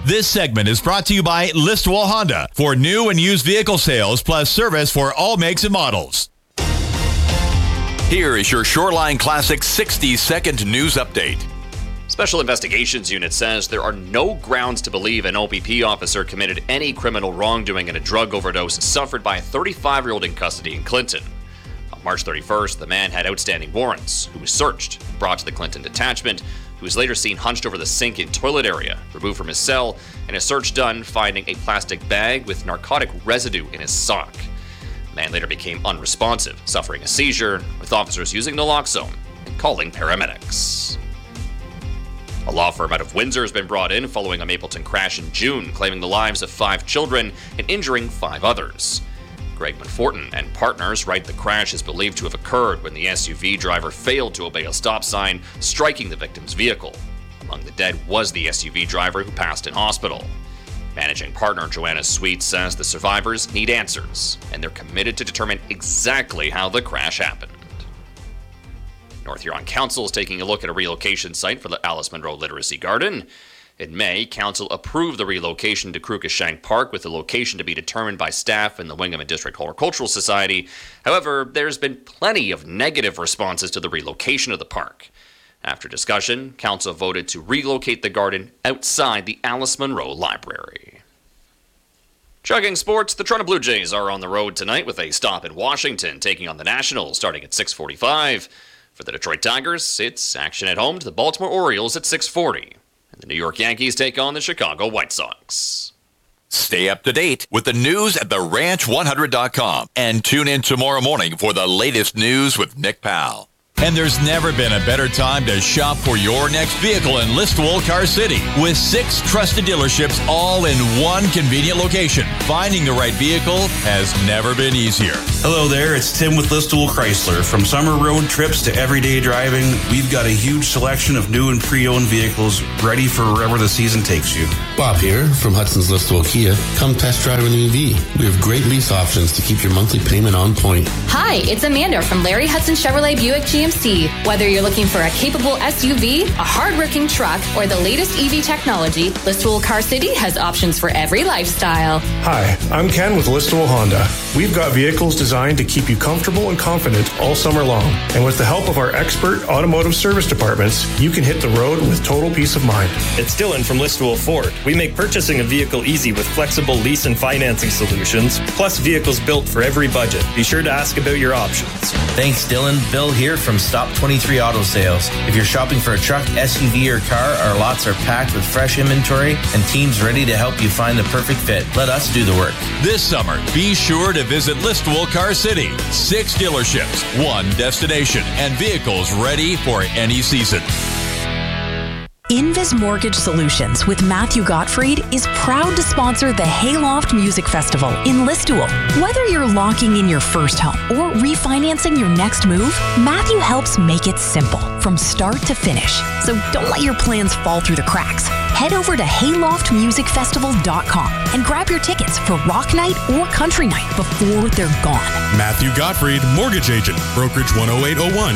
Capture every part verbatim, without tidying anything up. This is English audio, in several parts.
This segment is brought to you by Listowel Honda for new and used vehicle sales plus service for all makes and models. Here is your Shoreline Classic sixty second news update. Special Investigations Unit says there are no grounds to believe an O P P officer committed any criminal wrongdoing in a drug overdose suffered by a thirty-five-year-old in custody in Clinton. On March thirty-first, the man had outstanding warrants, who was searched, brought to the Clinton detachment, who was later seen hunched over the sink and toilet area, removed from his cell, and a search done finding a plastic bag with narcotic residue in his sock. The man later became unresponsive, suffering a seizure, with officers using naloxone and calling paramedics. A law firm out of Windsor has been brought in following a Mapleton crash in June, claiming the lives of five children and injuring five others. Greg Manfortin and partners write the crash is believed to have occurred when the S U V driver failed to obey a stop sign, striking the victim's vehicle. Among the dead was the S U V driver who passed in hospital. Managing partner Joanna Sweet says the survivors need answers, and they're committed to determine exactly how the crash happened. North Huron Council is taking a look at a relocation site for the Alice Munro Literacy Garden. In May, Council approved the relocation to Cruickshank Park, with the location to be determined by staff in the Wingham and District Horticultural Society. However, there's been plenty of negative responses to the relocation of the park. After discussion, Council voted to relocate the garden outside the Alice Munro Library. Chugging sports, the Toronto Blue Jays are on the road tonight with a stop in Washington, taking on the Nationals starting at six forty-five. For the Detroit Tigers, it's action at home to the Baltimore Orioles at six forty. And the New York Yankees take on the Chicago White Sox. Stay up to date with the news at the ranch one hundred dot com and tune in tomorrow morning for the latest news with Nick Powell. And there's never been a better time to shop for your next vehicle in Listowel Car City. With six trusted dealerships all in one convenient location, finding the right vehicle has never been easier. Hello there, it's Tim with Listowel Chrysler. From summer road trips to everyday driving, we've got a huge selection of new and pre-owned vehicles ready for wherever the season takes you. Bob here from Hudson's Listowel Kia. Come test drive an E V. We have great lease options to keep your monthly payment on point. Hi, it's Amanda from Larry Hudson Chevrolet Buick G M C. Whether you're looking for a capable S U V, a hard-working truck, or the latest E V technology, Listowel Car City has options for every lifestyle. Hi, I'm Ken with Listowel Honda. We've got vehicles designed to keep you comfortable and confident all summer long. And with the help of our expert automotive service departments, you can hit the road with total peace of mind. It's Dylan from Listowel Ford. We make purchasing a vehicle easy with flexible lease and financing solutions, plus vehicles built for every budget. Be sure to ask about your options. Thanks, Dylan. Bill here from Stop twenty-three Auto Sales. If you're shopping for a truck, S U V, or car, our lots are packed with fresh inventory and teams ready to help you find the perfect fit. Let us do the work. This summer, be sure to visit Listowel Car City. Six dealerships, one destination, and vehicles ready for any season. Invis Mortgage Solutions with Matthew Gottfried is proud to sponsor the Hayloft Music Festival in Listowel. Whether you're locking in your first home or refinancing your next move, Matthew helps make it simple from start to finish. So don't let your plans fall through the cracks. Head over to hayloft music festival dot com and grab your tickets for Rock Night or Country Night before they're gone. Matthew Gottfried, Mortgage Agent, Brokerage one oh eight oh one.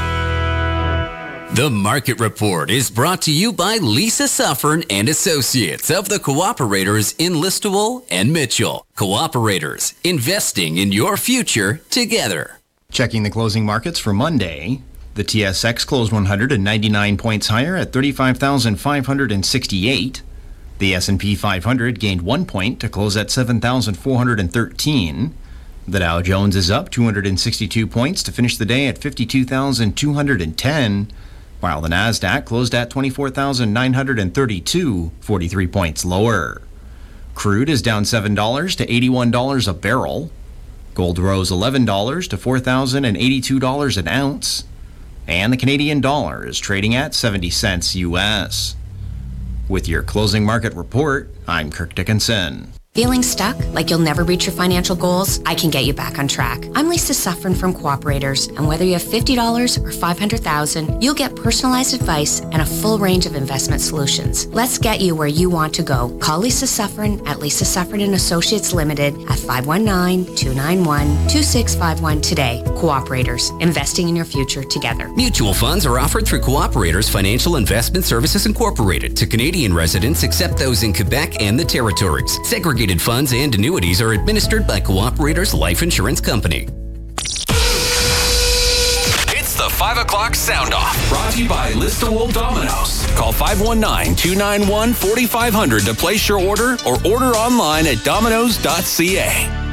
The Market Report is brought to you by Lisa Suffern and Associates of the Cooperators in Listowel and Mitchell. Cooperators, investing in your future together. Checking the closing markets for Monday, the T S X closed one hundred ninety-nine points higher at thirty-five thousand five hundred sixty-eight. The S and P five hundred gained one point to close at seven thousand four hundred thirteen. The Dow Jones is up two hundred sixty-two points to finish the day at fifty-two thousand two hundred ten. While the Nasdaq closed at twenty-four thousand nine hundred thirty-two, forty-three points lower. Crude is down seven dollars to eighty-one dollars a barrel. Gold rose eleven dollars to four thousand eighty-two dollars an ounce. And the Canadian dollar is trading at seventy cents U S. With your closing market report, I'm Kirk Dickinson. Feeling stuck? Like you'll never reach your financial goals? I can get you back on track. I'm Lisa Suffren from Cooperators, and whether you have fifty dollars or five hundred thousand dollars, you'll get personalized advice and a full range of investment solutions. Let's get you where you want to go. Call Lisa Suffren at Lisa Suffren and Associates Limited at five one nine, two nine one, two six five one today. Cooperators, investing in your future together. Mutual funds are offered through Cooperators Financial Investment Services Incorporated to Canadian residents except those in Quebec and the Territories. Segregated funds and annuities are administered by Cooperators Life Insurance Company. It's the five o'clock sound off. Brought to you by Listowel Dominoes. Call five one nine, two nine one, four five zero zero to place your order or order online at dominoes dot c a.